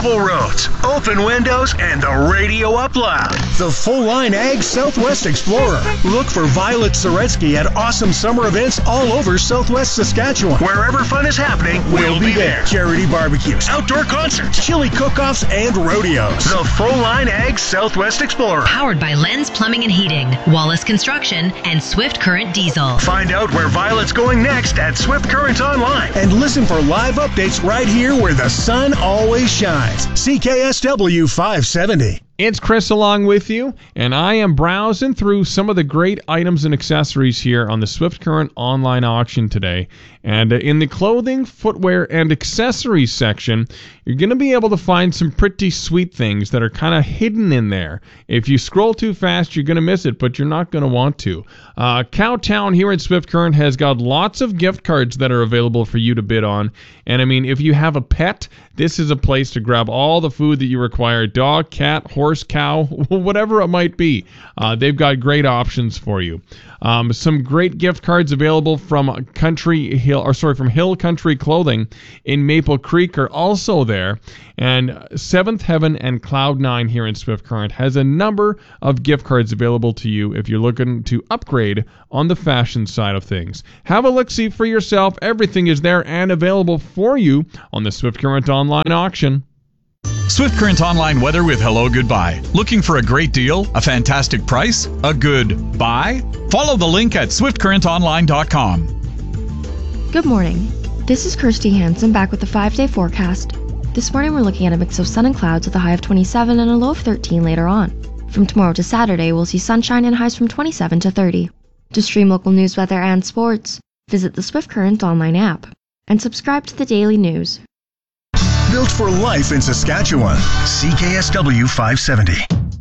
gravel roads, open windows, and the radio up loud. The full-line Ag Southwest Explorer. Look for Violet Soretsky at awesome summer events all over Southwest Saskatchewan. Wherever fun is happening, we'll be there. Charity barbecues, outdoor concerts, chili cook-offs, and rodeos. The full-line Ag Southwest Explorer. Powered by Lens Plumbing and Heating, Wallace Construction, and Swift Current Diesel. Find out where Violet's going next at Swift Current Online. And listen for live updates right here where the sun always shines. CKSW 570. It's Chris along with you, and I am browsing through some of the great items and accessories here on the Swift Current online auction today. And in the clothing, footwear, and accessories section, you're going to be able to find some pretty sweet things that are kind of hidden in there. If you scroll too fast, you're going to miss it, but you're not going to want to. Cowtown here at Swift Current has got lots of gift cards that are available for you to bid on. And I mean, if you have a pet, this is a place to grab all the food that you require. Dog, cat, horse, cow, whatever it might be. They've got great options for you. Some great gift cards available from Hill Country Clothing in Maple Creek are also there. And Seventh Heaven and Cloud9 here in Swift Current has a number of gift cards available to you if you're looking to upgrade on the fashion side of things. Have a look-see for yourself. Everything is there and available for you on the Swift Current online auction. Swift Current Online weather with Hello Goodbye. Looking for a great deal? A fantastic price? A good buy? Follow the link at swiftcurrentonline.com. Good morning. This is Kirsty Hansen back with the 5-day forecast. This morning we're looking at a mix of sun and clouds with a high of 27 and a low of 13 later on. From tomorrow to Saturday, we'll see sunshine and highs from 27 to 30. To stream local news, weather, and sports, visit the Swift Current online app and subscribe to the daily news. Built for life in Saskatchewan. CKSW 570.